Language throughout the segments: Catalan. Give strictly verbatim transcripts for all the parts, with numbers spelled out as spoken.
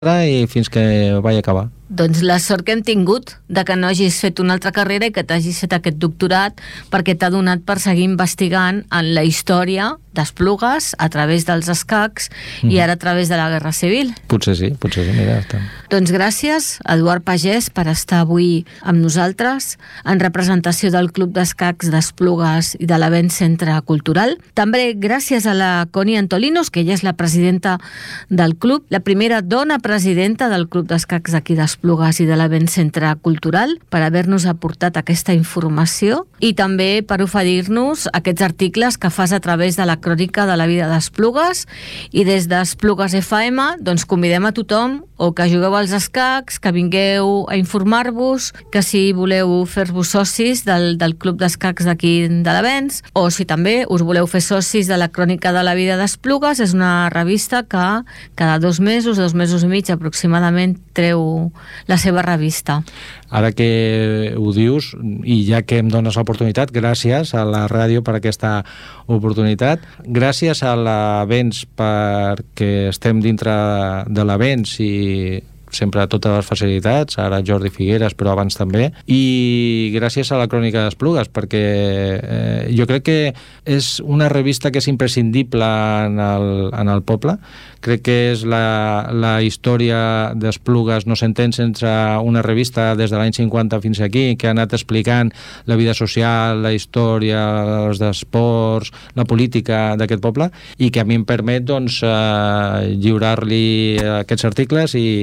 i fins que vaig acabar. Doncs la sort que hem tingut de que no hagis fet una altra carrera i que t'hagis fet aquest doctorat, perquè t'ha donat per seguir investigant en la història d'Esplugues a través dels escacs mm. i ara a través de la Guerra Civil. Potser sí, potser sí, mira. Està. Doncs gràcies, Eduard Pagès, per estar avui amb nosaltres en representació del Club d'Escacs d'Esplugues i de l'Avenç Centre Cultural. També gràcies a la Connie Antolinos, que ella és la presidenta del club, la primera dona presidenta del Club d'Escacs d'aquí d'Esplugues i de l'Avenç Centre Cultural, per haver-nos aportat aquesta informació i també per oferir-nos aquests articles que fas a través de la crònica de la vida d'Esplugues. I des d'Esplugues F M doncs convidem a tothom o que jugueu als escacs, que vingueu a informar-vos, que si voleu fer-vos socis del, del Club d'Escacs d'aquí de l'Avenç, o si també us voleu fer socis de la crònica de la vida d'Esplugues, és una revista que cada dos mesos, dos mesos i mig aproximadament, treu la seva revista. Ara que ho dius, i ja que em dones l'oportunitat, gràcies a la ràdio per aquesta oportunitat, gràcies a l'Avenç perquè estem dintre de l'Avenç i sempre totes les facilitats, ara Jordi Figueres, però abans també, i gràcies a la Crònica d'Esplugues, perquè eh, jo crec que és una revista que és imprescindible en el, en el poble. Crec que és la, la història d'Esplugues no s'entén sense una revista des de l'any cinquanta fins aquí, que ha anat explicant la vida social, la història, els esports, la política d'aquest poble, i que a mi em permet doncs, eh, lliurar-li aquests articles i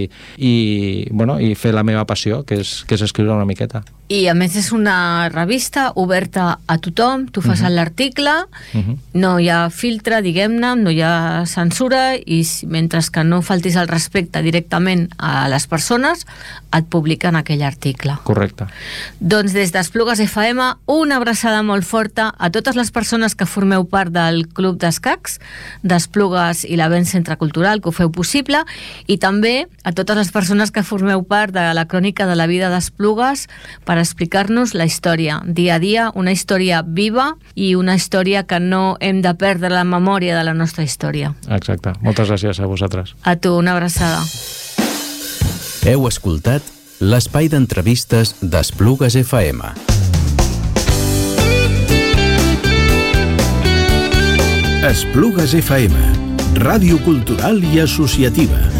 i, bueno, i fer la meva passió, que és, que és escriure una miqueta. I a més és una revista oberta a tothom, tu fas uh-huh. l'article, uh-huh. no hi ha filtre, diguem-ne, no hi ha censura, i mentre que no faltis el respecte directament a les persones, et publiquen aquell article. Correcte. Doncs des d'Esplugues F M, una abraçada molt forta a totes les persones que formeu part del Club d'Escacs d'Esplugues i l'Avenç Centre Cultural, que ho feu possible, i també a totes les persones que formeu part de la crònica de la vida d'Esplugues per explicar-nos la història, dia a dia, una història viva i una història que no hem de perdre la memòria de la nostra història. Exacte. Moltes gràcies a vosaltres. A tu, una abraçada. Heu escoltat l'espai d'entrevistes d'Esplugues F M. Esplugues F M, ràdio cultural i associativa.